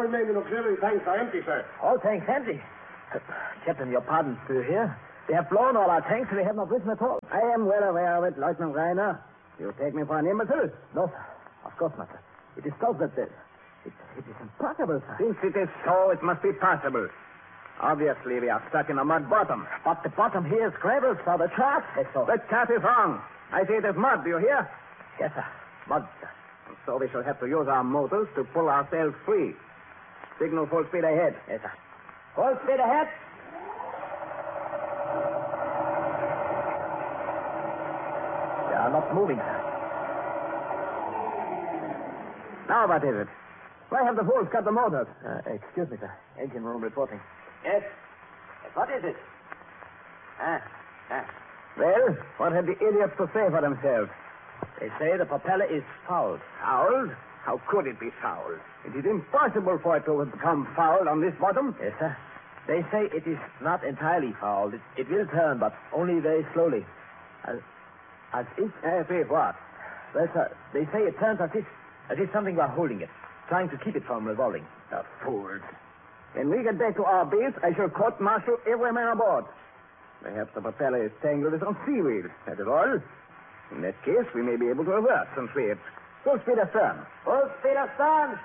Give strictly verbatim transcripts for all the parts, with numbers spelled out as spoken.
remaining auxiliary tanks are empty, sir. All tanks empty? Uh, Captain, your pardon, do you hear? They have blown all our tanks and we have not risen at all. I am well aware of it, Lieutenant Reiner. You take me for an imbecile? No, sir. Of course not, sir. It is thought that the... It, it is impossible, sir. Since it is so, it must be possible. Obviously, we are stuck in a mud bottom. But the bottom here is gravel, sir. The chart says so. The chart is wrong. I say it is mud, do you hear? Yes, sir. Mud, sir. And so we shall have to use our motors to pull ourselves free. Signal full speed ahead. Yes, sir. Full speed ahead. They are not moving, sir. Now what is it? Why have the fools cut the motors? Uh, excuse me, sir. Engine room reporting. Yes. What is it? Ah, ah. Well, what have the idiots to say for themselves? They say the propeller is fouled. Fouled? How could it be fouled? It is impossible for it to have become fouled on this bottom. Yes, sir. They say it is not entirely fouled. It, it will turn, but only very slowly. As, as if... As if what? Well, sir, they say it turns as if, as if something were holding it, trying to keep it from revolving. The fools. When we get back to our base, I shall court-martial every man aboard. Perhaps the propeller is tangled with some seaweed. That is all. In that case, we may be able to reverse and free it. Full speed astern. Full speed astern.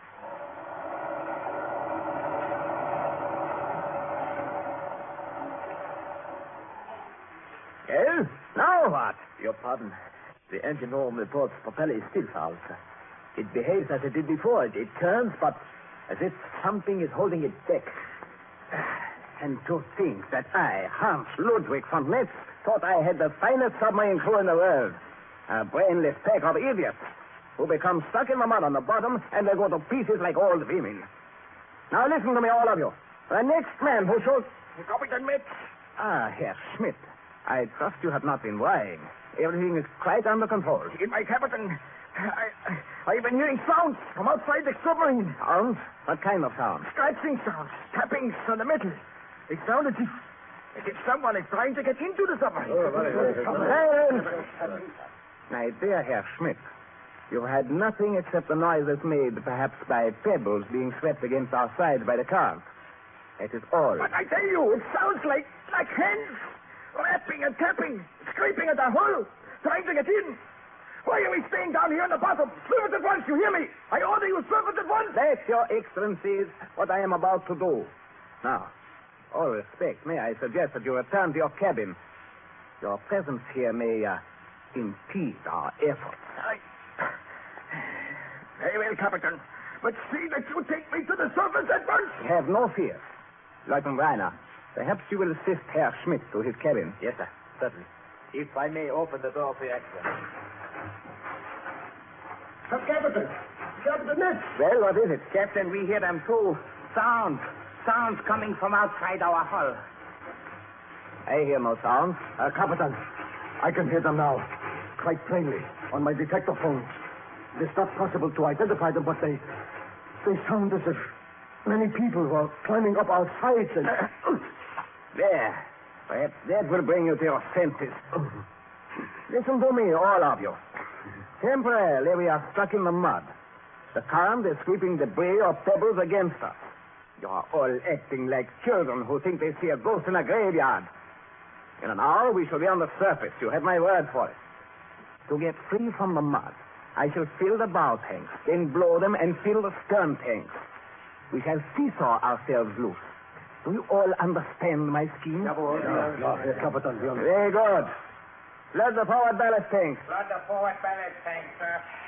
Well, now what? Your pardon. The engine room reports propeller is still fouled, sir. It behaves as it did before. It, it turns, but as if something is holding it back. And to think that I, Hans Ludwig von Metz, thought I had the finest submarine crew in the world. A brainless pack of idiots who become stuck in the mud on the bottom and they go to pieces like old women. Now listen to me, all of you. The next man who shows... Captain Metz. Ah, Herr Schmidt. I trust you have not been lying. Everything is quite under control. In my captain, I, I, I've been hearing sounds from outside the submarine. Sounds? What kind of sounds? Scratching sounds, tappings on the metal. They sound as if, as if someone is trying to get into the submarine. Oh, very, very, very. Silence! My dear Herr Schmidt, you had nothing except the noises made, perhaps by pebbles being swept against our sides by the current. That is all. But I tell you, it sounds like, like hands rapping and tapping, scraping at the hull, trying to get in. Why are we staying down here on the bottom? Surface at once, you hear me? I order you surface at once. That, Your Excellency, is what I am about to do. Now, all respect, may I suggest that you return to your cabin. Your presence here may uh, impede our efforts. I... Very well, Captain. But see that you take me to the surface at once. Have no fear. Lieutenant Reiner, perhaps you will assist Herr Schmidt to his cabin. Yes, sir. Certainly. If I may open the door for your Excellency. Uh, Captain. Captain Metz. Well, what is it? Captain, we hear them too. Sounds. Sounds coming from outside our hull. I hear no sounds. Uh, Captain, I can hear them now. Quite plainly. On my detector phone. It is not possible to identify them, but they... They sound as if many people were climbing up our sides and... There. Perhaps that will bring you to your senses. Listen to me, all of you. Temporarily, we are stuck in the mud. The current is sweeping debris or pebbles against us. You are all acting like children who think they see a ghost in a graveyard. In an hour, we shall be on the surface. You have my word for it. To get free from the mud, I shall fill the bow tanks, then blow them and fill the stern tanks. We shall seesaw ourselves loose. Do you all understand my scheme? Captain. Very good. Flood the forward ballast tanks. Flood the forward ballast tank, sir.